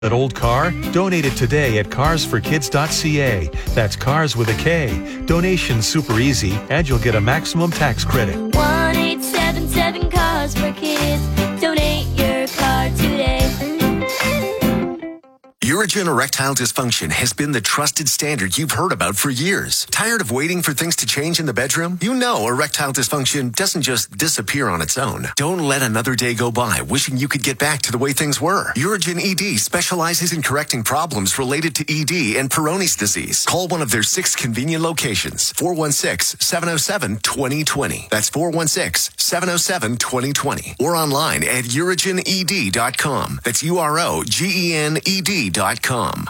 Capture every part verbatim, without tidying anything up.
That old car? Donate it today at cars for kids dot c a. That's cars with a K. Donation's super easy, and you'll get a maximum tax credit. one eight seven seven cars for kids. Donate your car today. Urigen erectile dysfunction has been the trusted standard you've heard about for years. Tired of waiting for things to change in the bedroom? You know erectile dysfunction doesn't just disappear on its own. Don't let another day go by wishing you could get back to the way things were. Urigen E D specializes in correcting problems related to E D and Peyronie's disease. Call one of their six convenient locations. four one six, seven oh seven, two oh two oh. That's four one six, seven oh seven, two oh two oh. Or online at urigen e d dot com. That's U R O G E N E D dot com.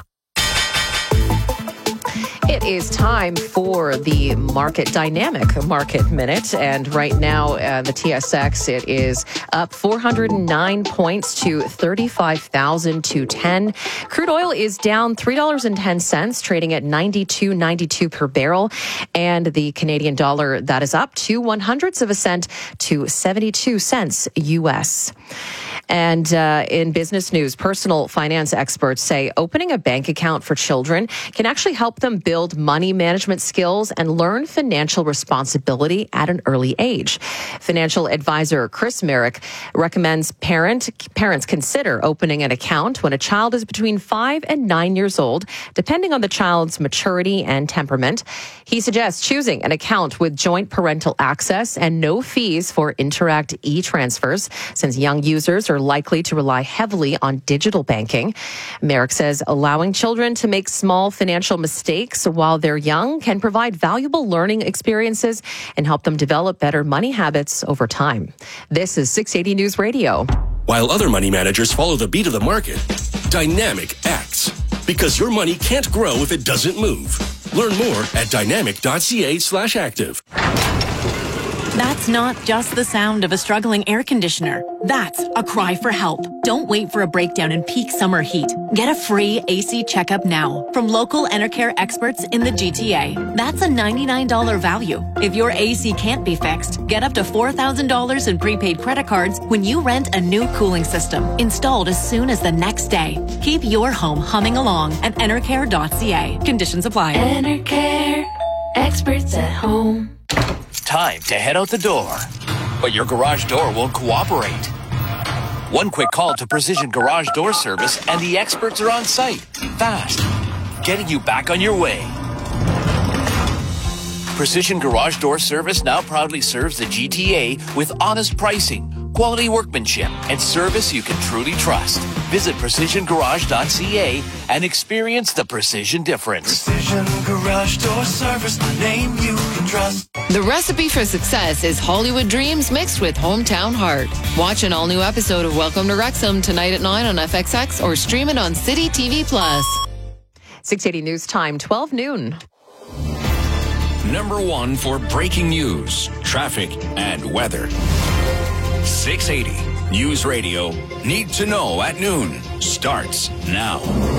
It is time for the Market Dynamic Market Minute. And right now, uh, the T S X, it is up four hundred nine points to thirty-five thousand two hundred ten. Crude oil is down three dollars and ten cents, trading at ninety-two ninety-two per barrel. And the Canadian dollar, that is up two one hundredths of a cent to seventy-two cents U S. And uh, in business news, personal finance experts say opening a bank account for children can actually help them build money management skills and learn financial responsibility at an early age. Financial advisor Chris Merrick recommends parent, parents consider opening an account when a child is between five and nine years old, depending on the child's maturity and temperament. He suggests choosing an account with joint parental access and no fees for Interact e-transfers, since young users are likely to rely heavily on digital banking. Merrick says allowing children to make small financial mistakes while they're young can provide valuable learning experiences and help them develop better money habits over time. This is six eighty News Radio. While other money managers follow the beat of the market, Dynamic acts. Because your money can't grow if it doesn't move. Learn more at dynamic.ca slash active. That's not just the sound of a struggling air conditioner. That's a cry for help. Don't wait for a breakdown in peak summer heat. Get a free A C checkup now from local Enercare experts in the G T A. That's a ninety-nine dollars value. If your A C can't be fixed, get up to four thousand dollars in prepaid credit cards when you rent a new cooling system, installed as soon as the next day. Keep your home humming along at enercare dot c a. Conditions apply. Enercare, experts at home. Time to head out the door, but your garage door won't cooperate. One quick call to Precision Garage Door Service and the experts are on site, fast, getting you back on your way. Precision Garage Door Service now proudly serves the G T A with honest pricing, quality workmanship, and service you can truly trust. Visit precision garage dot c a and experience the precision difference. Precision Garage Door Service, the name you can trust. The recipe for success is Hollywood dreams mixed with hometown heart. Watch an all-new episode of Welcome to Wrexham tonight at nine on F X X or stream it on City T V Plus. six eighty News Time, twelve noon. Number one for breaking news, traffic, and weather. six eighty News Radio. Need to know at noon starts now.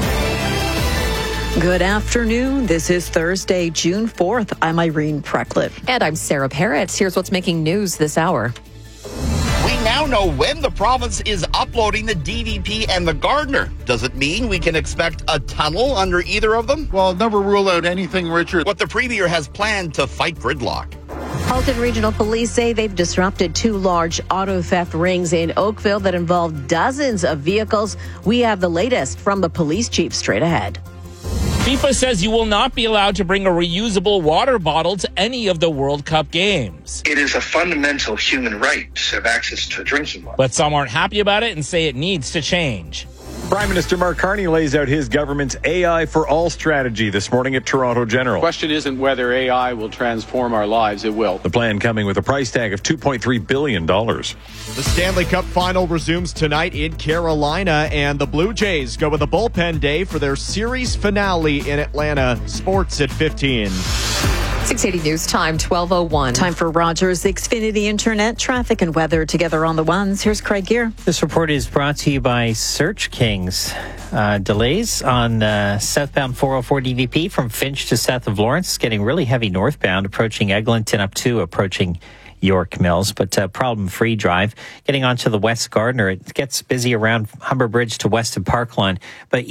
Good afternoon. This is Thursday, June fourth. I'm Irene Precklett. And I'm Sarah Parrott. Here's what's making news this hour. We now know when the province is uploading the D V P and the Gardner. Does it mean we can expect a tunnel under either of them? Well, never rule out anything, Richard. What the Premier has planned to fight gridlock. Halton Regional Police say they've disrupted two large auto theft rings in Oakville that involve dozens of vehicles. We have the latest from the police chief straight ahead. FIFA says you will not be allowed to bring a reusable water bottle to any of the World Cup games. It is a fundamental human right to have access to drinking water. But some aren't happy about it and say it needs to change. Prime Minister Mark Carney lays out his government's A I for all strategy this morning at Toronto General. The question isn't whether A I will transform our lives. It will. The plan coming with a price tag of two point three billion dollars. The Stanley Cup final resumes tonight in Carolina, and the Blue Jays go with a bullpen day for their series finale in Atlanta. Sports at fifteen. six eighty News Time, twelve oh one. Time for Rogers Xfinity Internet, traffic and weather together on the ones. Here's Craig Gear. This report is brought to you by Search Kings. Uh, delays on uh, southbound four oh four D V P from Finch to south of Lawrence. Getting really heavy northbound, approaching Eglinton up to approaching York Mills, but uh, problem-free drive. Getting onto the West Gardiner, it gets busy around Humber Bridge to west of Parkline, but